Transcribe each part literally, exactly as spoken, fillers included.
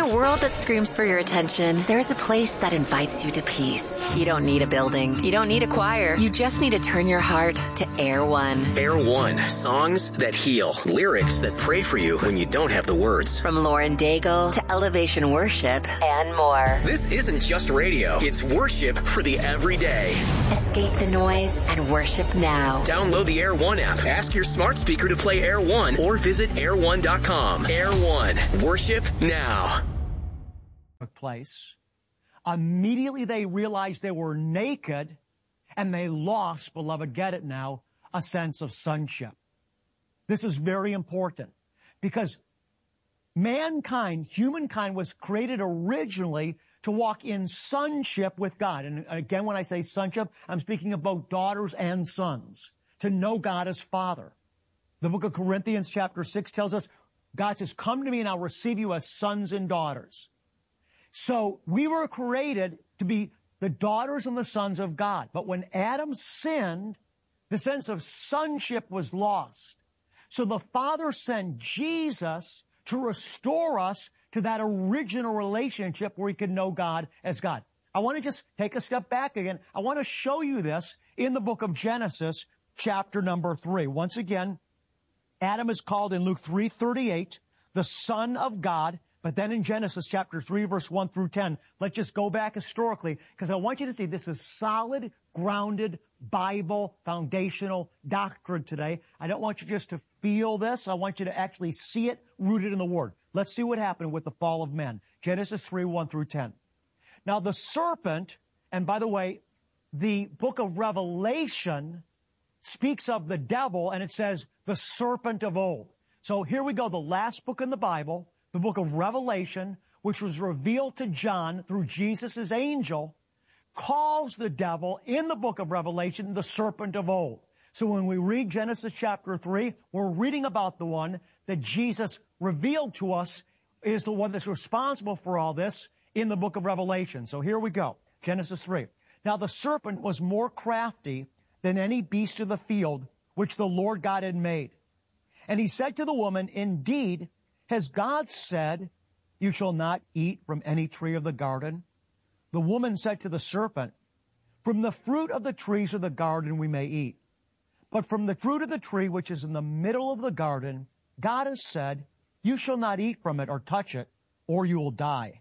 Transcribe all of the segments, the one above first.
a world that screams for your attention, there's a place that invites you to peace. You don't need a building. You don't need a choir. You just need to turn your heart to Air One. Air One. Songs that heal. Lyrics that pray for you when you don't have the words. From Lauren Daigle to Elevation Worship and more. This isn't just radio. It's worship for the everyday. Escape the noise and worship now. Download the Air One app. Ask your smart speaker to play Air One or visit air one dot com. Air One. Worship now. Place. Immediately they realized they were naked and they lost, beloved, get it now, a sense of sonship. This is very important because mankind, humankind was created originally to walk in sonship with God. And again, when I say sonship, I'm speaking of both daughters and sons, to know God as Father. The book of Corinthians chapter six tells us, God says, come to me and I'll receive you as sons and daughters. So we were created to be the daughters and the sons of God. But when Adam sinned, the sense of sonship was lost. So the Father sent Jesus to restore us to that original relationship where we could know God as God. I want to just take a step back again. I want to show you this in the book of Genesis, chapter number three. Once again, Adam is called in Luke three thirty-eight, the Son of God. But then in Genesis chapter three, verse one through ten, let's just go back historically, because I want you to see this is solid, grounded, Bible, foundational doctrine today. I don't want you just to feel this. I want you to actually see it rooted in the Word. Let's see what happened with the fall of men. Genesis three, one through ten. Now the serpent, and by the way, the book of Revelation speaks of the devil, and it says the serpent of old. So here we go, the last book in the Bible, the book of Revelation, which was revealed to John through Jesus' angel, calls the devil in the book of Revelation the serpent of old. So when we read Genesis chapter three, we're reading about the one that Jesus revealed to us is the one that's responsible for all this in the book of Revelation. So here we go. Genesis three. Now the serpent was more crafty than any beast of the field which the Lord God had made. And he said to the woman, indeed, has God said, you shall not eat from any tree of the garden? The woman said to the serpent, from the fruit of the trees of the garden we may eat. But from the fruit of the tree which is in the middle of the garden, God has said, you shall not eat from it or touch it, or you will die.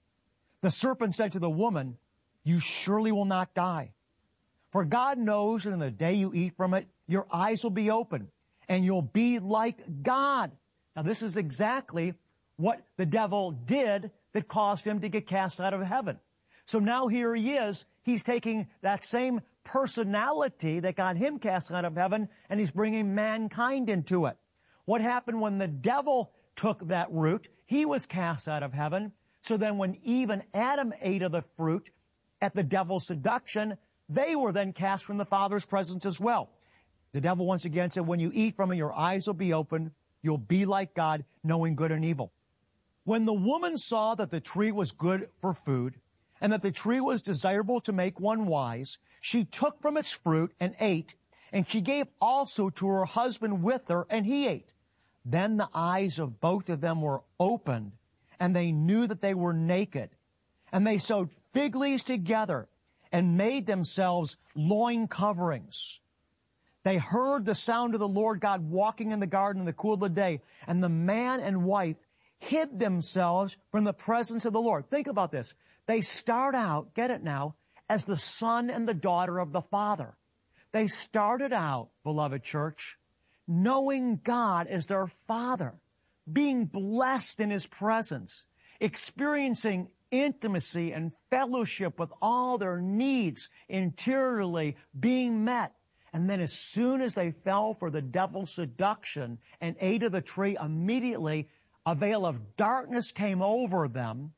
The serpent said to the woman, you surely will not die. For God knows that in the day you eat from it, your eyes will be open, and you'll be like God. Now, this is exactly what the devil did that caused him to get cast out of heaven. So now here he is. He's taking that same personality that got him cast out of heaven, and he's bringing mankind into it. What happened when the devil took that root? He was cast out of heaven. So then when Eve and Adam ate of the fruit at the devil's seduction, they were then cast from the Father's presence as well. The devil once again said, when you eat from it, your eyes will be open. You'll be like God, knowing good and evil. When the woman saw that the tree was good for food and that the tree was desirable to make one wise, she took from its fruit and ate, and she gave also to her husband with her, and he ate. Then the eyes of both of them were opened, and they knew that they were naked. And they sewed fig leaves together and made themselves loin coverings. They heard the sound of the Lord God walking in the garden in the cool of the day, and the man and wife hid themselves from the presence of the Lord. Think about this. They start out, get it now, as the son and the daughter of the Father. They started out, beloved church, knowing God as their Father, being blessed in His presence, experiencing intimacy and fellowship with all their needs interiorly being met. And then as soon as they fell for the devil's seduction and ate of the tree, immediately a veil of darkness came over them,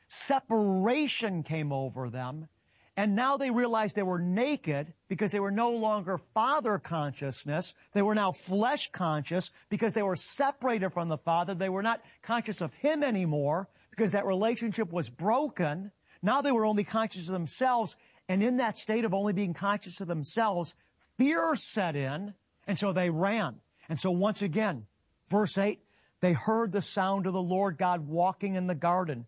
separation came over them, and now they realized they were naked because they were no longer Father consciousness. They were now flesh conscious because they were separated from the Father. They were not conscious of Him anymore because that relationship was broken. Now they were only conscious of themselves, and in that state of only being conscious of themselves, fear set in, and so they ran. And so once again, verse eight, they heard the sound of the Lord God walking in the garden,